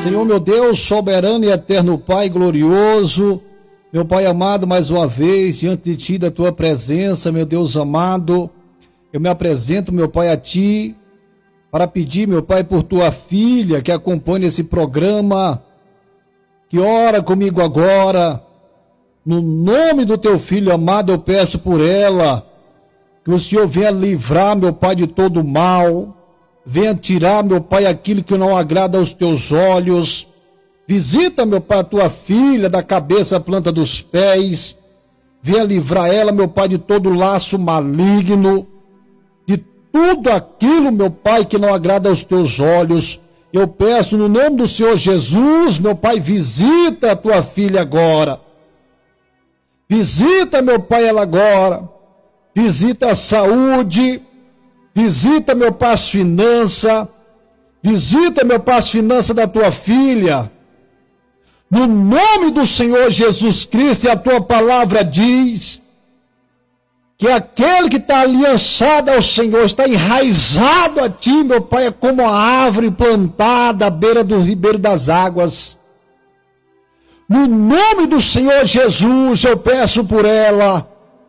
Senhor meu Deus, soberano e eterno Pai glorioso, meu Pai amado, mais uma vez, diante de Ti, da Tua presença, meu Deus amado, eu me apresento, meu Pai, a Ti, para pedir, meu Pai, por Tua filha que acompanha esse programa, que ora comigo agora, no nome do Teu Filho amado, eu peço por ela, que o Senhor venha livrar, meu Pai, de todo mal, venha tirar, meu Pai, aquilo que não agrada aos Teus olhos. Visita, meu Pai, a Tua filha da cabeça à planta dos pés. Venha livrar ela, meu Pai, de todo laço maligno, de tudo aquilo, meu Pai, que não agrada aos Teus olhos. Eu peço no nome do Senhor Jesus, meu Pai, visita a Tua filha agora. Visita, meu Pai, ela agora. Visita a saúde. Visita, meu Pai, as finanças. Visita, meu Pai, as finanças da Tua filha. No nome do Senhor Jesus Cristo, e a Tua palavra diz que aquele que está aliançado ao Senhor, está enraizado a Ti, meu Pai, é como a árvore plantada à beira do ribeiro das águas. No nome do Senhor Jesus, eu peço por ela.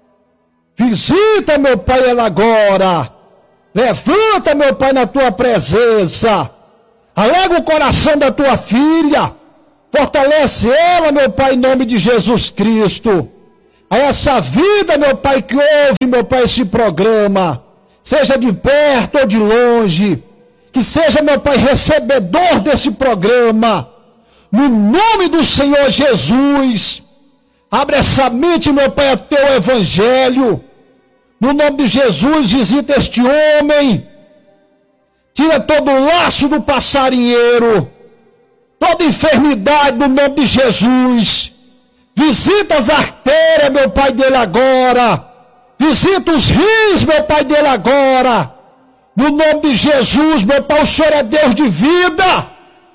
Visita, meu Pai, ela agora. Levanta, meu Pai, na Tua presença. Alegra o coração da Tua filha. Fortalece ela, meu Pai, em nome de Jesus Cristo. A essa vida, meu Pai, que ouve, meu Pai, esse programa, seja de perto ou de longe, que seja, meu Pai, recebedor desse programa, no nome do Senhor Jesus. Abre essa mente, meu Pai, a Teu evangelho. No nome de Jesus, visita este homem. Tira todo o laço do passarinheiro. Toda enfermidade no nome de Jesus. Visita as artérias, meu Pai, dele agora. Visita os rins, meu Pai, dele agora. No nome de Jesus, meu Pai, o Senhor é Deus de vida.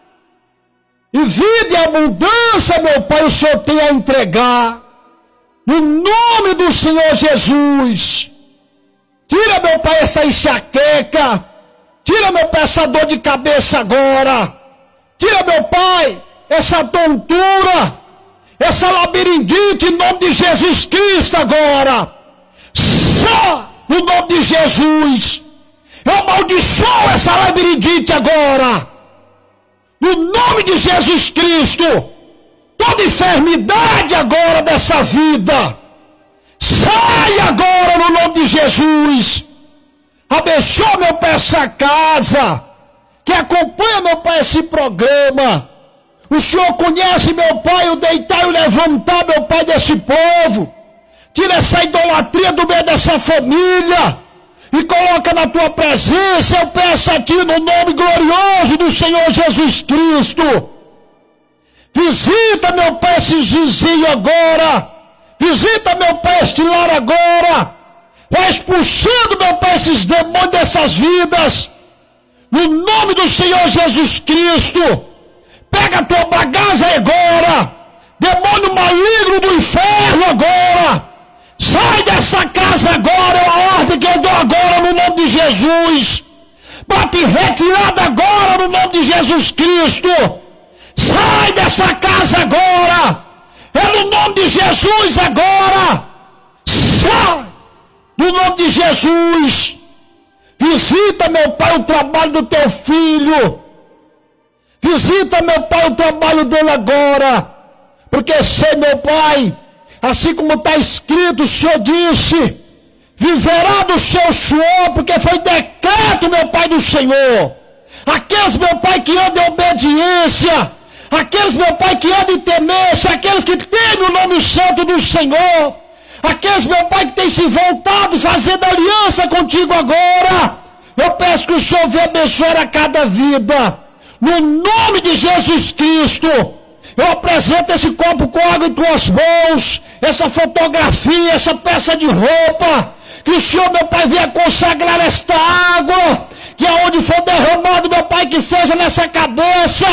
E vida e abundância, meu Pai, o Senhor tem a entregar. No nome do Senhor Jesus. Tira, meu Pai, essa enxaqueca. Tira, meu Pai, essa dor de cabeça agora. Tira, meu Pai, essa tontura, essa labirintite, em nome de Jesus Cristo agora. Só no nome de Jesus. Eu amaldiçoo essa labirintite agora. No nome de Jesus Cristo. Toda enfermidade agora dessa vida. Sai agora no nome de Jesus. Abençoa, meu Pai, essa casa que acompanha, meu Pai, esse programa. O Senhor conhece, meu Pai, o deitar e o levantar, meu Pai, desse povo. Tira essa idolatria do meio dessa família e coloca na Tua presença. Eu peço a Ti no nome glorioso do Senhor Jesus Cristo. Visita, meu Pai, esses vizinhos agora. Visita, meu Pai, este lar agora. Vai expulsando, meu Pai, esses demônios dessas vidas. No nome do Senhor Jesus Cristo. Pega a tua bagagem agora. Demônio maligno do inferno agora. Sai dessa casa agora. É a ordem que eu dou agora no nome de Jesus. Bate retirada agora no nome de Jesus Cristo. Sai dessa casa agora. É no nome de Jesus agora. Sai. No nome de Jesus. Visita, meu Pai, o trabalho do Teu filho. Visita, meu Pai, o trabalho dele agora. Porque sei, meu Pai, assim como está escrito, o Senhor disse, viverá do seu suor, porque foi decreto, meu Pai, do Senhor. Aqueles, meu Pai, que andam em obediência, aqueles, meu Pai, que andam em temência, aqueles que temem o nome santo do Senhor, aqueles, meu Pai, que têm se voltado, fazendo aliança contigo agora, eu peço que o Senhor venha abençoar a cada vida, no nome de Jesus Cristo. Eu apresento esse copo com água em Tuas mãos, essa fotografia, essa peça de roupa, que o Senhor, meu Pai, venha consagrar esta água, que aonde for derramado, meu Pai, que seja nessa cabeça,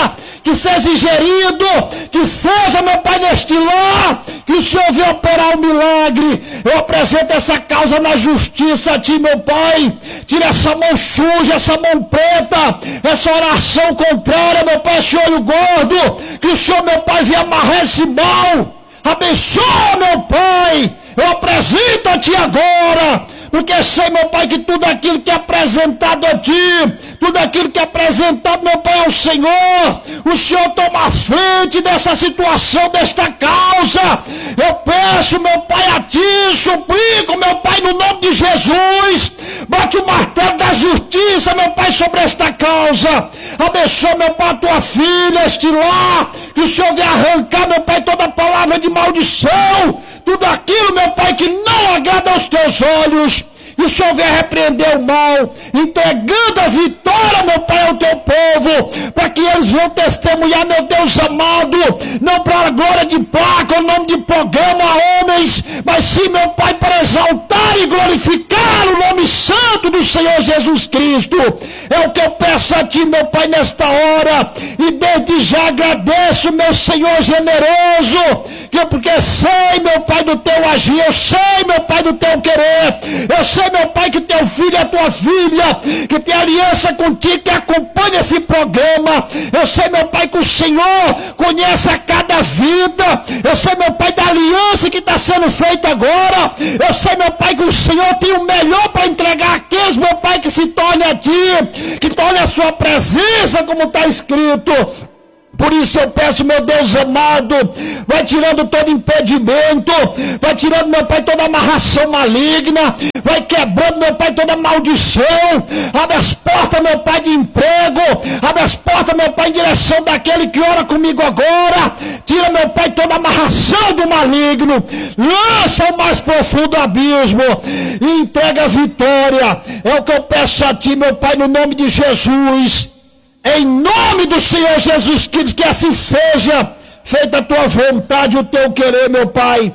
que seja ingerido, que seja, meu Pai, neste lar, que o Senhor venha operar um milagre. Eu apresento essa causa na justiça a Ti, meu Pai. Tira essa mão suja, essa mão preta, essa oração contrária, meu Pai, esse olho gordo, que o Senhor, meu Pai, venha amarrar esse mal. Abençoa, meu Pai. Eu apresento a Ti agora, porque sei, meu Pai, que tudo aquilo que é apresentado a Ti, tudo aquilo que é apresentado, meu Pai, ao Senhor, o Senhor toma a frente dessa situação, desta causa. Eu peço, meu Pai, a Ti, suplico, meu Pai, no nome de Jesus, bate o martelo da justiça, meu Pai, sobre esta causa. Abençoa, meu Pai, a Tua filha, este lar, que o Senhor venha arrancar, meu Pai, toda palavra de maldição, tudo aquilo, meu Pai, que não agrada aos Teus olhos. E o Senhor venha repreender o mal, entregando a vitória, meu Pai, ao Teu povo, para que eles venham testemunhar, meu Deus amado, não para a glória de placa, o nome de programa a homens, mas sim, meu Pai, para exaltar e glorificar o nome santo do Senhor Jesus Cristo. É o que eu peço a Ti, meu Pai, nesta hora, e desde já agradeço, meu Senhor generoso, porque sei, meu Pai, do Teu agir, eu sei, meu Pai, do Teu querer, eu sei, meu Pai, que Teu filho é Tua filha, que tem aliança contigo, que acompanha esse programa. Eu sei, meu Pai, que o Senhor conhece a cada vida. Eu sei, meu Pai, da aliança que está sendo feita agora. Eu sei, meu Pai, que o Senhor tem o melhor para entregar àqueles, meu Pai, que se torne a Ti, que torne a Sua presença, como está escrito. Por isso eu peço, meu Deus amado, vai tirando todo impedimento, vai tirando, meu Pai, toda amarração maligna, vai quebrando, meu Pai, toda maldição. Abre as portas, meu Pai, de emprego, abre as portas, meu Pai, em direção daquele que ora comigo agora. Tira, meu Pai, toda amarração do maligno, lança o mais profundo abismo e entrega a vitória. É o que eu peço a Ti, meu Pai, no nome de Jesus. Em nome do Senhor Jesus Cristo, que assim seja feita a Tua vontade, o Teu querer, meu Pai.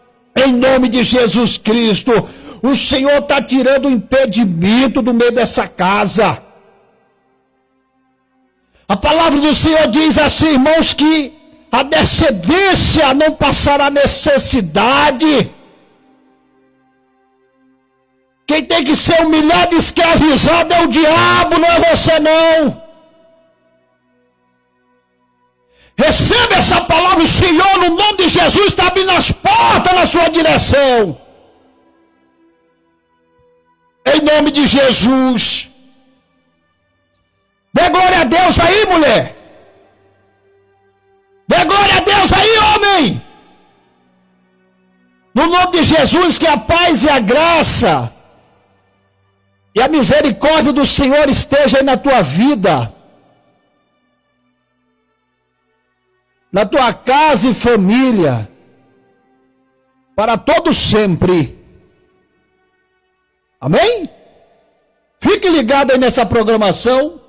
Em nome de Jesus Cristo, o Senhor está tirando o impedimento do meio dessa casa. A palavra do Senhor diz assim, irmãos, que a descendência não passará necessidade. Quem tem que ser humilhado e escravizado é o diabo, não é você não. Receba essa palavra, o Senhor, no nome de Jesus, está abrindo as portas na sua direção. Em nome de Jesus. Dê glória a Deus aí, mulher. Dê glória a Deus aí, homem. No nome de Jesus, que a paz e a graça e a misericórdia do Senhor esteja aí na tua vida, na tua casa e família, para todo sempre. Amém? Fique ligado aí nessa programação.